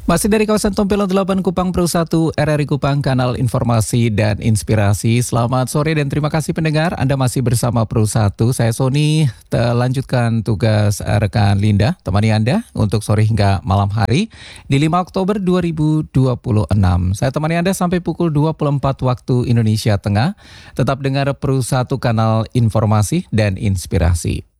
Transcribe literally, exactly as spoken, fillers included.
Masih dari kawasan Tompelon delapan Kupang Pro satu R R I Kupang, kanal informasi dan inspirasi. Selamat sore dan terima kasih pendengar. Anda masih bersama Pro satu. Saya Sony, lanjutkan tugas rekan Linda, temani Anda untuk sore hingga malam hari di lima Oktober dua ribu dua puluh enam. Saya temani Anda sampai pukul dua puluh empat waktu Indonesia Tengah. Tetap dengar Pro satu, kanal informasi dan inspirasi.